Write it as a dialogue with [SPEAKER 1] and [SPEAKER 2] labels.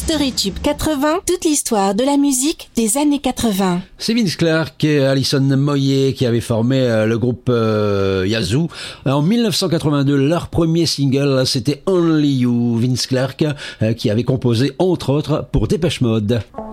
[SPEAKER 1] StoryTube 80, toute l'histoire de la musique des années 80.
[SPEAKER 2] C'est Vince Clarke et Alison Moyet qui avaient formé le groupe Yazoo. En 1982, leur premier single, c'était Only You. Vince Clarke qui avait composé entre autres pour Depeche Mode.